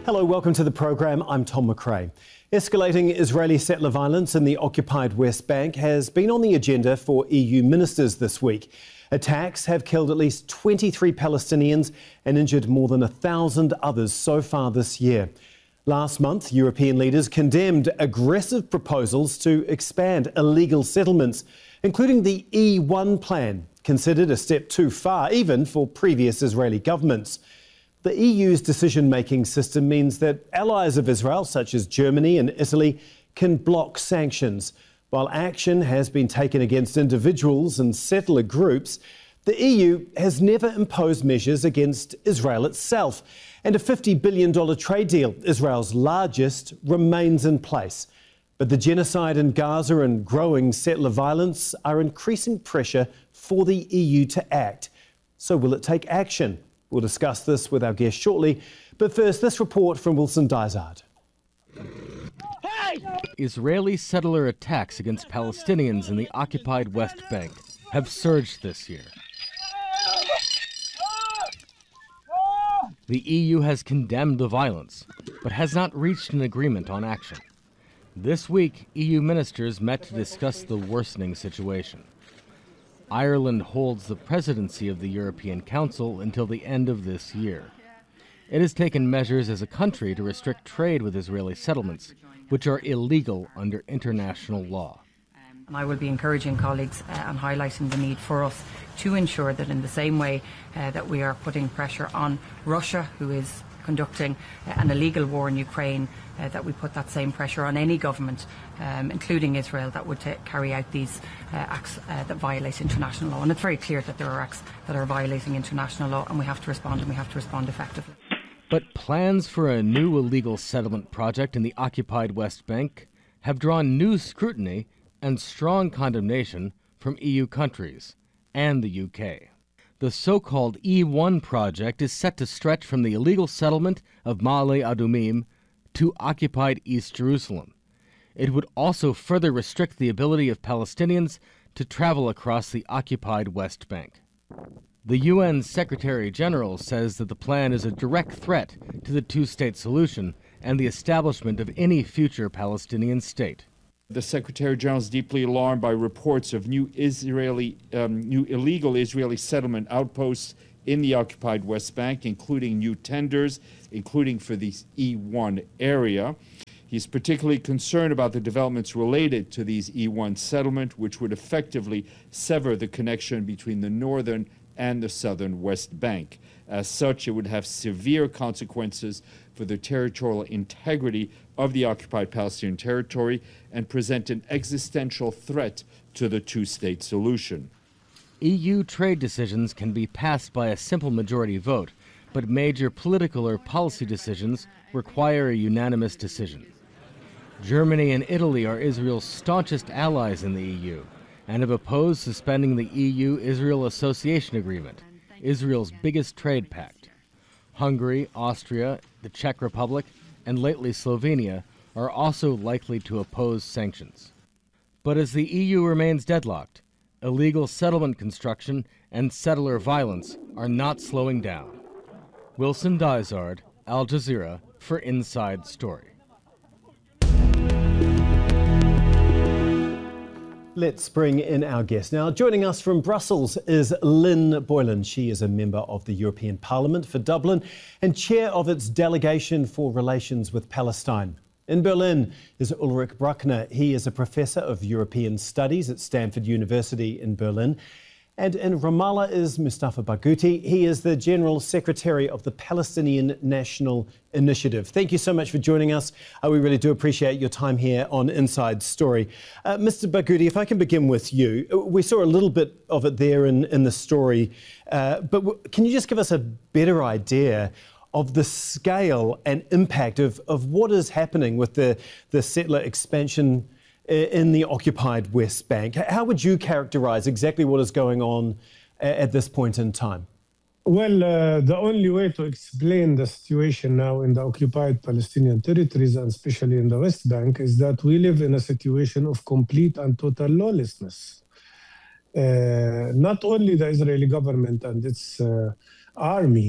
Hello, welcome to the programme. I'm Tom McRae. Escalating Israeli settler violence in the occupied West Bank has been on the agenda for EU ministers this week. Attacks have killed at least 23 Palestinians and injured more than 1,000 others so far this year. Last month, European leaders condemned aggressive proposals to expand illegal settlements, including the E1 plan, considered a step too far even for previous Israeli governments. The EU's decision-making system means that allies of Israel, such as Germany and Italy, can block sanctions. While action has been taken against individuals and settler groups, the EU has never imposed measures against Israel itself. And a $50 billion trade deal, Israel's largest, remains in place. But the genocide in Gaza and growing settler violence are increasing pressure for the EU to act. So will it take action? We'll discuss this with our guest shortly. But first, this report from Wilson Dysart. Israeli settler attacks against Palestinians in the occupied West Bank have surged this year. The EU has condemned the violence, but has not reached an agreement on action. This week, EU ministers met to discuss the worsening situation. Ireland holds the presidency of the European Council until the end of this year. It has taken measures as a country to restrict trade with Israeli settlements, which are illegal under international law. And I will be encouraging colleagues and highlighting the need for us to ensure that in the same way that we are putting pressure on Russia, who is conducting an illegal war in Ukraine, that we put that same pressure on any government, including Israel, that would carry out these acts that violate international law. And it's very clear that there are acts that are violating international law, and we have to respond, and we have to respond effectively. But plans for a new illegal settlement project in the occupied West Bank have drawn new scrutiny and strong condemnation from EU countries and the UK. The so-called E1 project is set to stretch from the illegal settlement of Ma'ale Adumim to occupied East Jerusalem. It would also further restrict the ability of Palestinians to travel across the occupied West Bank. The UN Secretary General says that the plan is a direct threat to the two-state solution and the establishment of any future Palestinian state. The Secretary General is deeply alarmed by reports of new illegal Israeli settlement outposts in the occupied West Bank, including new tenders, including for the E1 area. He's particularly concerned about the developments related to these E1 settlement, which would effectively sever the connection between the northern and the southern West Bank. As such, it would have severe consequences for the territorial integrity of the occupied Palestinian territory and present an existential threat to the two-state solution. EU trade decisions can be passed by a simple majority vote, but major political or policy decisions require a unanimous decision. Germany and Italy are Israel's staunchest allies in the EU and have opposed suspending the EU-Israel Association Agreement, Israel's biggest trade pact. Hungary, Austria, the Czech Republic, and lately Slovenia are also likely to oppose sanctions. But as the EU remains deadlocked, illegal settlement construction and settler violence are not slowing down. Wilson Dysart, Al Jazeera, for Inside Story. Let's bring in our guest. Now, joining us from Brussels is Lynn Boylan. She is a member of the European Parliament for Dublin and chair of its delegation for relations with Palestine. In Berlin is Ulrich Bruckner. He is a professor of European Studies at Stanford University in Berlin. And in Ramallah is Mustafa Barghouti. He is the General Secretary of the Palestinian National Initiative. Thank you so much for joining us. We really do appreciate your time here on Inside Story. Mr. Barghouti, if I can begin with you. We saw a little bit of it there in the story, but can you just give us a better idea of the scale and impact of what is happening with the settler expansion in the occupied West Bank? How would you characterise exactly what is going on at this point in time? Well, the only way to explain the situation now in the occupied Palestinian territories, and especially in the West Bank, is that we live in a situation of complete and total lawlessness. Not only the Israeli government and its army,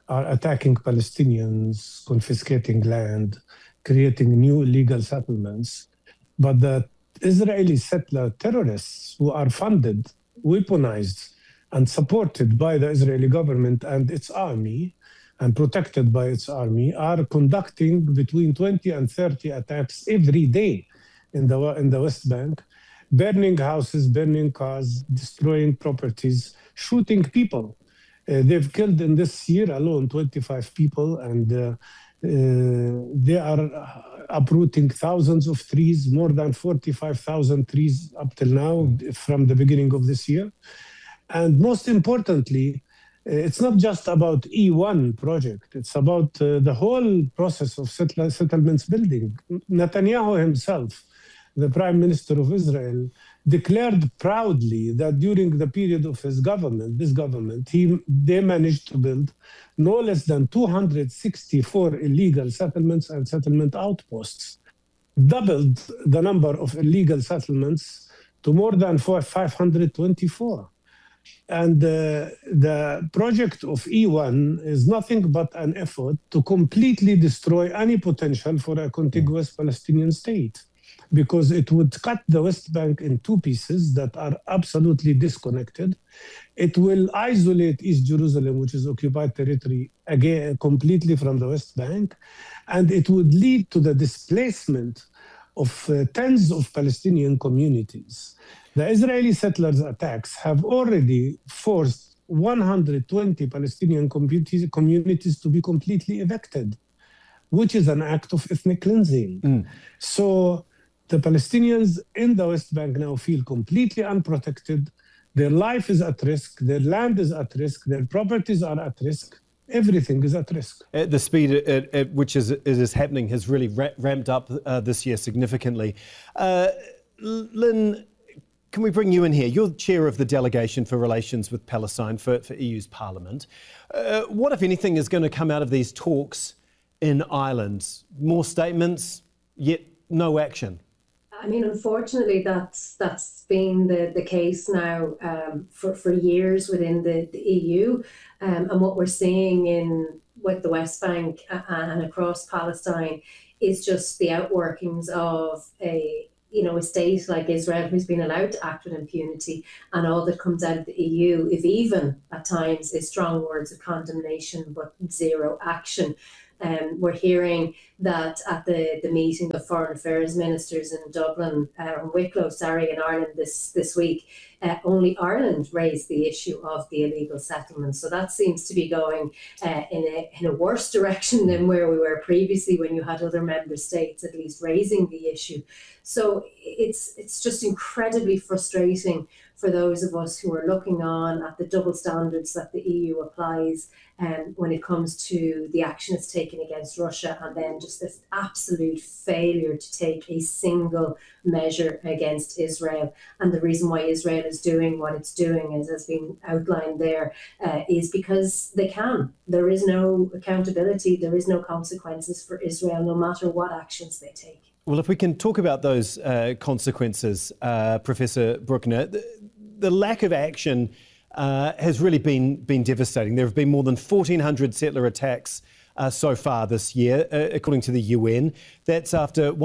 are attacking Palestinians, confiscating land, creating new illegal settlements. But the Israeli settler terrorists who are funded, weaponized, and supported by the Israeli government and its army, and protected by its army, are conducting between 20 and 30 attacks every day in the West Bank, burning houses, burning cars, destroying properties, shooting people. They've killed in this year alone 25 people, and they are uprooting thousands of trees, more than 45,000 trees up till now from the beginning of this year. And most importantly, it's not just about E1 project, it's about the whole process of settlements building. Netanyahu himself, the Prime Minister of Israel, declared proudly that during the period of his government, they managed to build no less than 264 illegal settlements and settlement outposts, doubled the number of illegal settlements to more than 524. And the project of E1 is nothing but an effort to completely destroy any potential for a contiguous Palestinian state, because it would cut the West Bank in two pieces that are absolutely disconnected. It will isolate East Jerusalem, which is occupied territory, again completely from the West Bank, and it would lead to the displacement of tens of Palestinian communities. The Israeli settlers' attacks have already forced 120 Palestinian communities to be completely evicted, which is an act of ethnic cleansing. So the Palestinians in the West Bank now feel completely unprotected. Their life is at risk, their land is at risk, their properties are at risk. Everything is at risk. The speed at which it is happening has really ramped up this year significantly. Lynn, can we bring you in here? You're chair of the delegation for relations with Palestine for EU's Parliament. What, if anything, is going to come out of these talks in Ireland? More statements, yet no action. I mean, unfortunately, that's been the case now for years within the EU, and what we're seeing with the West Bank and across Palestine is just the outworkings of a state like Israel who's been allowed to act with impunity, and all that comes out of the EU, if even at times, is strong words of condemnation but zero action. We're hearing that at the meeting of foreign affairs ministers in Dublin, Wicklow, in Ireland this week, only Ireland raised the issue of the illegal settlements. So that seems to be going in a worse direction than where we were previously, when you had other member states at least raising the issue. So it's just incredibly frustrating for those of us who are looking on at the double standards that the EU applies when it comes to the action it's taken against Russia, and then just this absolute failure to take a single measure against Israel. And the reason why Israel is doing what it's doing, as has been outlined there, is because they can. There is no accountability, there is no consequences for Israel, no matter what actions they take. Well, if we can talk about those consequences, Professor Bruckner, the lack of action has really been devastating. There have been more than 1,400 settler attacks so far this year, according to the UN. That's after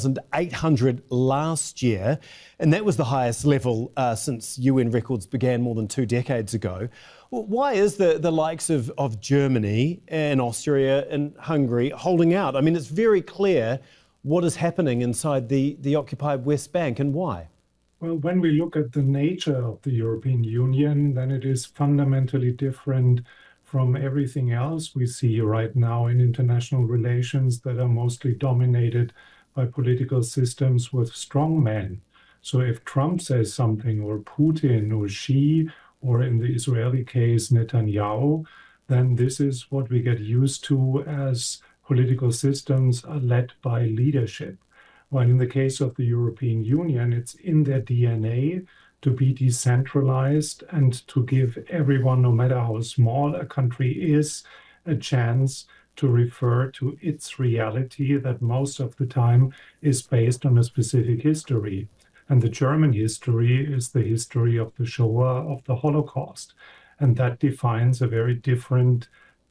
1,800 last year, and that was the highest level since UN records began more than 2 decades ago. Well, why is the likes of Germany and Austria and Hungary holding out? I mean, it's very clear what is happening inside the occupied West Bank, and why? Well, when we look at the nature of the European Union, then it is fundamentally different from everything else we see right now in international relations that are mostly dominated by political systems with strong men. So if Trump says something, or Putin, or Xi, or in the Israeli case, Netanyahu, then this is what we get used to as political systems are led by leadership. While in the case of the European Union, it's in their DNA to be decentralized and to give everyone, no matter how small a country is, a chance to refer to its reality that most of the time is based on a specific history. And the German history is the history of the Shoah, of the Holocaust. And that defines a very different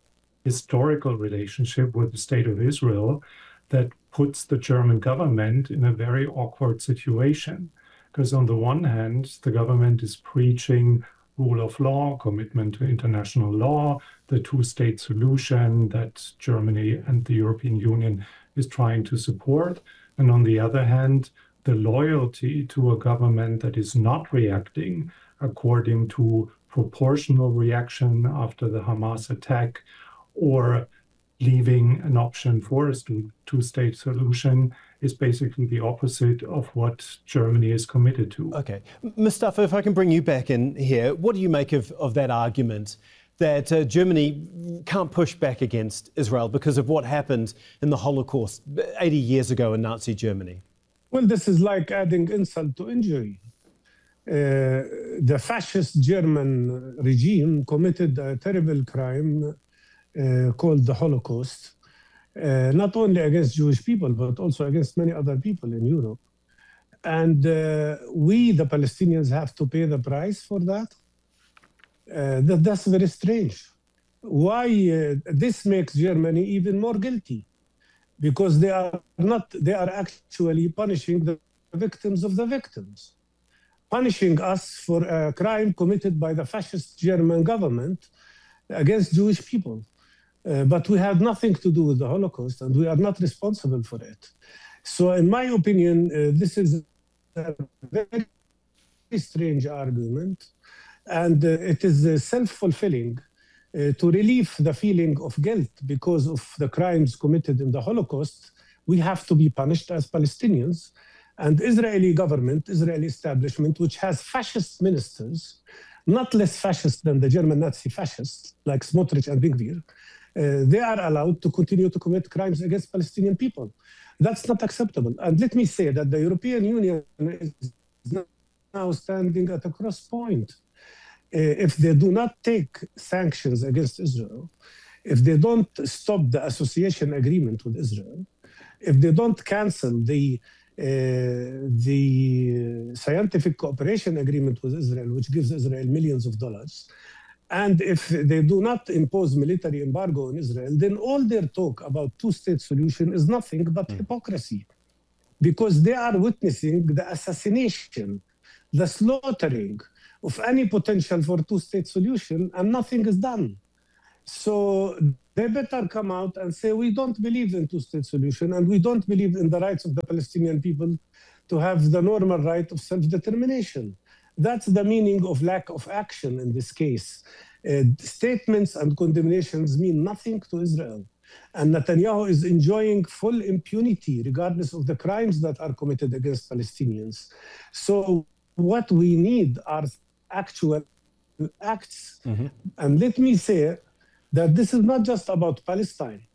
historical relationship with the State of Israel that puts the German government in a very awkward situation. Because on the one hand, the government is preaching rule of law, commitment to international law, the two-state solution that Germany and the European Union is trying to support. And on the other hand, the loyalty to a government that is not reacting according to proportional reaction after the Hamas attack, or leaving an option for a two-state solution, is basically the opposite of what Germany is committed to. Okay. Mustafa, if I can bring you back in here, what do you make of that argument that Germany can't push back against Israel because of what happened in the Holocaust 80 years ago in Nazi Germany? Well, this is like adding insult to injury. The fascist German regime committed a terrible crime called the Holocaust, not only against Jewish people, but also against many other people in Europe. And we, the Palestinians, have to pay the price for that. That's very strange. Why this makes Germany even more guilty? Because they are actually punishing the victims of the victims, punishing us for a crime committed by the fascist German government against Jewish people. But we had nothing to do with the Holocaust, and we are not responsible for it. So in my opinion, this is a very strange argument, and it is self-fulfilling to relieve the feeling of guilt because of the crimes committed in the Holocaust. We have to be punished as Palestinians, and Israeli government, Israeli establishment, which has fascist ministers, not less fascist than the German Nazi fascists like Smotrich and Ben-Gvir, they are allowed to continue to commit crimes against Palestinian people. That's not acceptable. And let me say that the European Union is now standing at a cross point. If they do not take sanctions against Israel, if they don't stop the association agreement with Israel, if they don't cancel the scientific cooperation agreement with Israel, which gives Israel millions of dollars, and if they do not impose military embargo on Israel, then all their talk about two-state solution is nothing but hypocrisy, because they are witnessing the assassination, the slaughtering of any potential for two-state solution, and nothing is done. So they better come out and say, we don't believe in two-state solution, and we don't believe in the rights of the Palestinian people to have the normal right of self-determination. That's the meaning of lack of action in this case. Statements and condemnations mean nothing to Israel. And Netanyahu is enjoying full impunity regardless of the crimes that are committed against Palestinians. So what we need are actual acts. And let me say that this is not just about Palestine.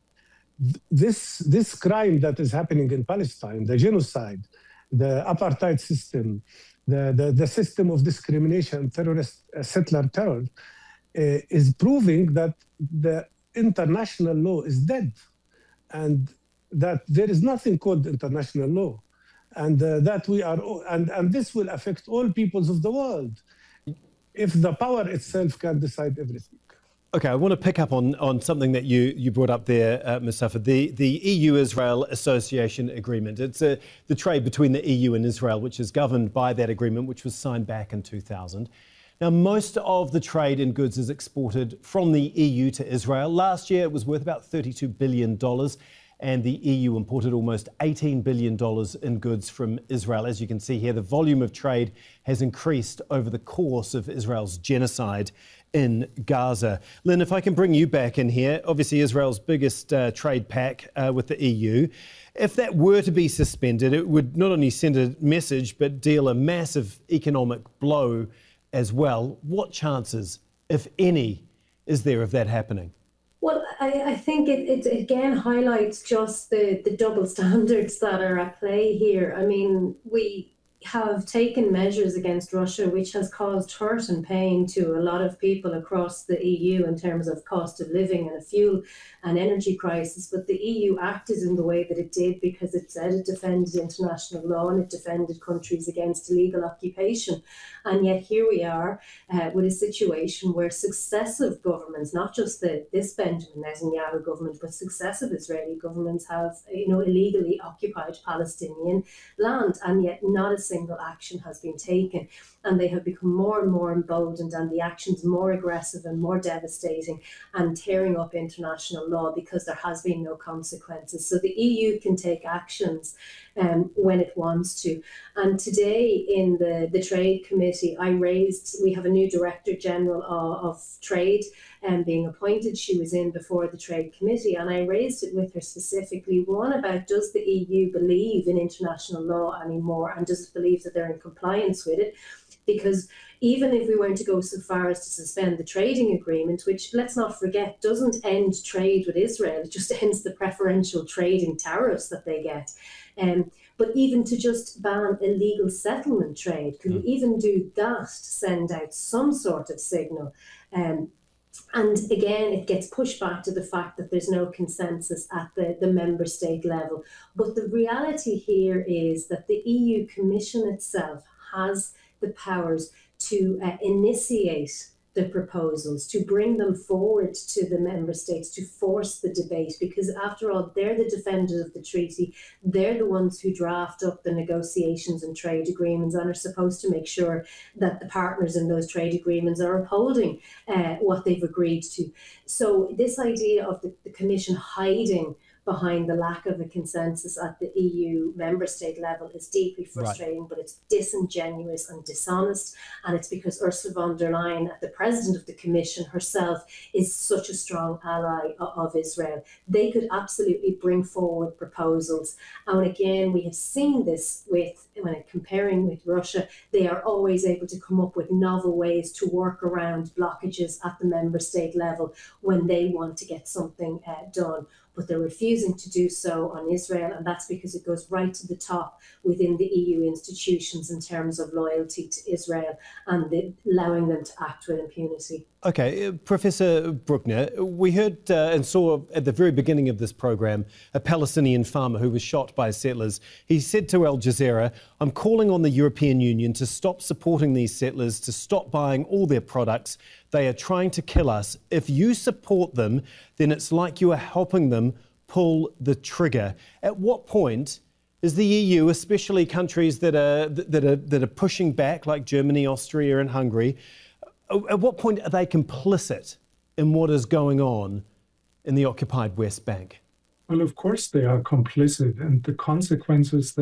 This crime that is happening in Palestine, the genocide, the apartheid system, the system of discrimination, terrorist settler terror, is proving that the international law is dead, and that there is nothing called international law, and that we are, and this will affect all peoples of the world if the power itself can decide everything. Okay, I want to pick up on something that you brought up there, Mustafa, the EU-Israel Association Agreement. It's the trade between the EU and Israel, which is governed by that agreement, which was signed back in 2000. Now, most of the trade in goods is exported from the EU to Israel. Last year, it was worth about $32 billion, and the EU imported almost $18 billion in goods from Israel. As you can see here, the volume of trade has increased over the course of Israel's genocide in Gaza. Lynn, if I can bring you back in here, obviously Israel's biggest trade pact with the EU. If that were to be suspended, it would not only send a message, but deal a massive economic blow as well. What chances, if any, is there of that happening? Well, I think it again highlights just the double standards that are at play here. I mean, we have taken measures against Russia, which has caused hurt and pain to a lot of people across the EU in terms of cost of living and a fuel and energy crisis. But the EU acted in the way that it did because it said it defended international law and it defended countries against illegal occupation. And yet here we are with a situation where successive governments, not just this Benjamin Netanyahu government, but successive Israeli governments have, illegally occupied Palestinian land, and yet not a single action has been taken. And they have become more and more emboldened, and the actions more aggressive and more devastating and tearing up international law because there has been no consequences. So the EU can take actions when it wants to. And today in the Trade Committee, we have a new Director General of Trade being appointed. She was in before the Trade Committee, and I raised it with her specifically, one about, does the EU believe in international law anymore, and does it believe that they're in compliance with it? Because even if we weren't to go so far as to suspend the trading agreement, which, let's not forget, doesn't end trade with Israel, it just ends the preferential trading tariffs that they get. But even to just ban illegal settlement trade, could we even do that to send out some sort of signal? And again, it gets pushed back to the fact that there's no consensus at the member state level. But the reality here is that the EU Commission itself has the powers to initiate the proposals, to bring them forward to the member states, to force the debate, because after all, they're the defenders of the treaty. They're the ones who draft up the negotiations and trade agreements and are supposed to make sure that the partners in those trade agreements are upholding what they've agreed to. So this idea of the Commission hiding behind the lack of a consensus at the EU member state level is deeply frustrating, but it's disingenuous and dishonest. And it's because Ursula von der Leyen, the president of the Commission herself, is such a strong ally of Israel. They could absolutely bring forward proposals. And again, we have seen this when comparing with Russia, they are always able to come up with novel ways to work around blockages at the member state level when they want to get something done. But they're refusing to do so on Israel, and that's because it goes right to the top within the EU institutions in terms of loyalty to Israel and allowing them to act with impunity. OK, Professor Bruckner, we heard and saw at the very beginning of this programme a Palestinian farmer who was shot by settlers. He said to Al Jazeera, "I'm calling on the European Union to stop supporting these settlers, to stop buying all their products. They are trying to kill us. If you support them, then it's like you are helping them pull the trigger." At what point is the EU, especially countries that are pushing back, like Germany, Austria and Hungary, at what point are they complicit in what is going on in the occupied West Bank? Well, of course they are complicit, and the consequences that